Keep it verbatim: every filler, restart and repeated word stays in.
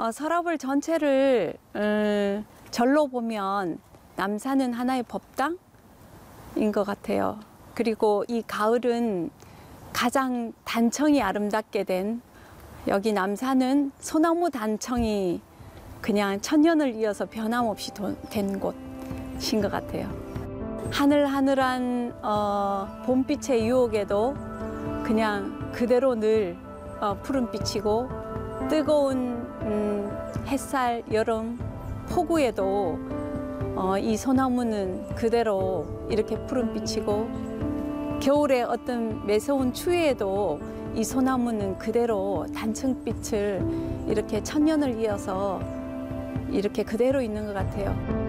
어, 서라벌 전체를 음, 절로 보면 남산은 하나의 법당인 것 같아요. 그리고 이 가을은 가장 단청이 아름답게 된 여기 남산은 소나무 단청이 그냥 천년을 이어서 변함없이 된 곳인 것 같아요. 하늘하늘한 어, 봄빛의 유혹에도 그냥 그대로 늘 어, 푸른빛이고 뜨거운 음, 햇살, 여름, 폭우에도 어, 이 소나무는 그대로 이렇게 푸른빛이고 겨울에 어떤 매서운 추위에도 이 소나무는 그대로 단청빛을 이렇게 천년을 이어서 이렇게 그대로 있는 것 같아요.